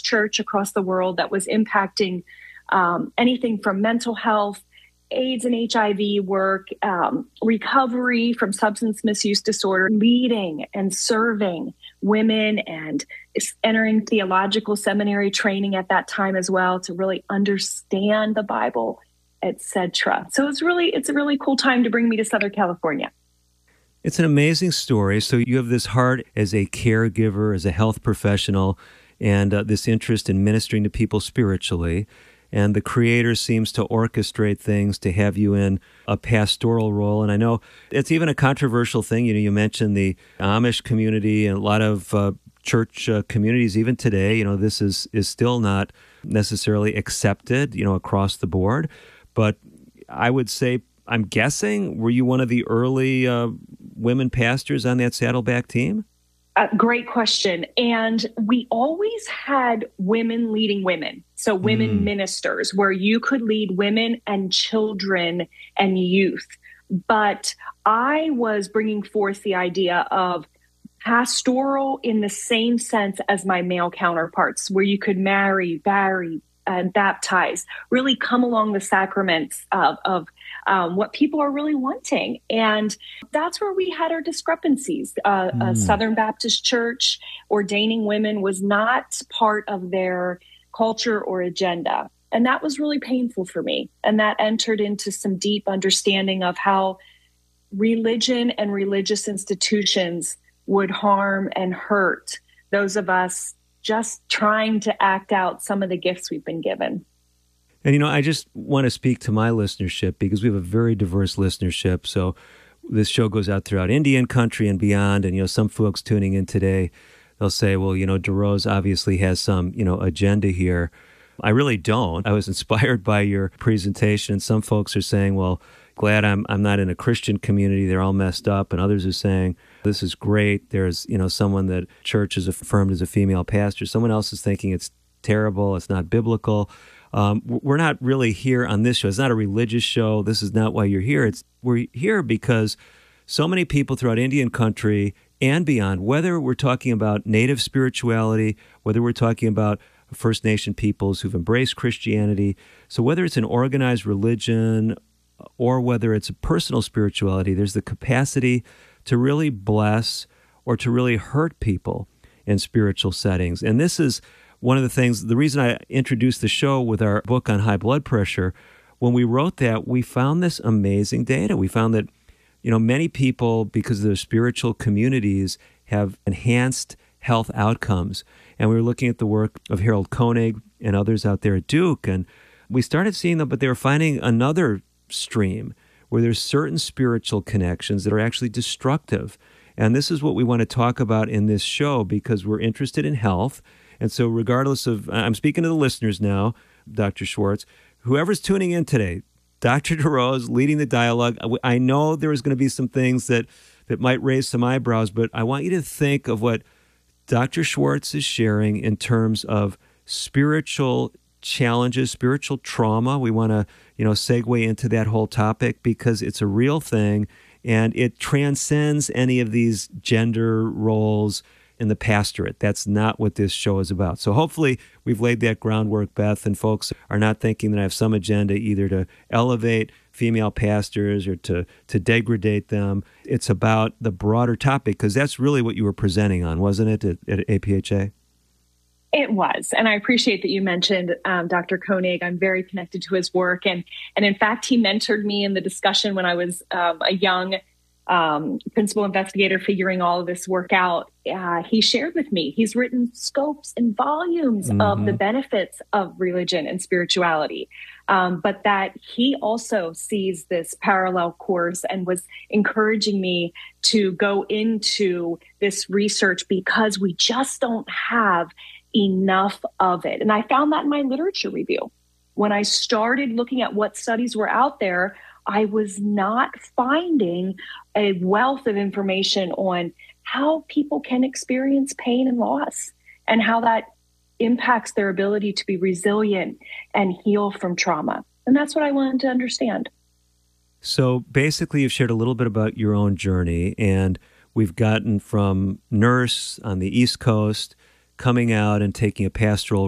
church across the world that was impacting anything from mental health, AIDS and HIV work, recovery from substance misuse disorder, leading and serving women, and entering theological seminary training at that time as well to really understand the Bible, etc. So it's a really cool time to bring me to Southern California. It's an amazing story. So you have this heart as a caregiver, as a health professional, and this interest in ministering to people spiritually. And the Creator seems to orchestrate things to have you in a pastoral role. And I know it's even a controversial thing. You mentioned the Amish community and a lot of church communities even today. This is still not necessarily accepted, across the board. But I would say, I'm guessing, were you one of the early women pastors on that Saddleback team? Great question. And we always had women leading women. So women ministers, where you could lead women and children and youth. But I was bringing forth the idea of pastoral in the same sense as my male counterparts, where you could marry, bury, and baptize, really come along the sacraments of what people are really wanting. And that's where we had our discrepancies. A Southern Baptist church ordaining women was not part of their culture or agenda. And that was really painful for me. And that entered into some deep understanding of how religion and religious institutions would harm and hurt those of us just trying to act out some of the gifts we've been given. And, I just want to speak to my listenership because we have a very diverse listenership. So this show goes out throughout Indian country and beyond. And, some folks tuning in today, they'll say, well, DeRose obviously has some, agenda here. I really don't. I was inspired by your presentation. And some folks are saying, well, glad I'm not in a Christian community. They're all messed up. And others are saying, this is great. There's, someone that church has affirmed as a female pastor. Someone else is thinking it's terrible. It's not biblical. We're not really here on this show. It's not a religious show. This is not why you're here. We're here because so many people throughout Indian country and beyond, whether we're talking about native spirituality, whether we're talking about First Nation peoples who've embraced Christianity, so whether it's an organized religion or whether it's a personal spirituality, there's the capacity to really bless or to really hurt people in spiritual settings. And this is one of the things, the reason I introduced the show with our book on high blood pressure, when we wrote that, we found this amazing data. We found that, many people, because of their spiritual communities, have enhanced health outcomes. And we were looking at the work of Harold Koenig and others out there at Duke, and we started seeing them, but they were finding another stream where there's certain spiritual connections that are actually destructive. And this is what we want to talk about in this show because we're interested in health. And so regardless of, I'm speaking to the listeners now, Dr. Schwartz, whoever's tuning in today, Dr. DeRose leading the dialogue. I know there's going to be some things that might raise some eyebrows, but I want you to think of what Dr. Schwartz is sharing in terms of spiritual challenges, spiritual trauma. We want to, segue into that whole topic because it's a real thing and it transcends any of these gender roles in the pastorate. That's not what this show is about. So hopefully we've laid that groundwork, Beth, and folks are not thinking that I have some agenda either to elevate female pastors or to degrade them. It's about the broader topic because that's really what you were presenting on, wasn't it, at APHA? It was. And I appreciate that you mentioned Dr. Koenig. I'm very connected to his work. And in fact, he mentored me in the discussion when I was a young principal investigator figuring all of this work out. He shared with me, he's written scopes and volumes of the benefits of religion and spirituality, but that he also sees this parallel course and was encouraging me to go into this research because we just don't have enough of it. And I found that in my literature review. When I started looking at what studies were out there, I was not finding a wealth of information on how people can experience pain and loss and how that impacts their ability to be resilient and heal from trauma. And that's what I wanted to understand. So basically, you've shared a little bit about your own journey, and we've gotten from nurse on the East Coast, coming out and taking a pastoral